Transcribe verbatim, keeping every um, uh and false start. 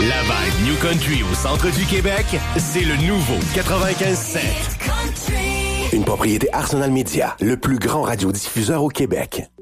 La vague New Country au centre du Québec, c'est le nouveau quatre-vingt-quinze sept. Une propriété Arsenal Media, le plus grand radiodiffuseur au Québec.